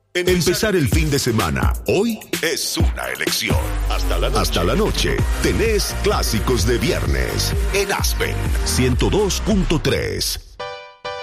Empezar el fin de semana hoy es una elección. Hasta la noche tenés clásicos de viernes en Aspen 102.3.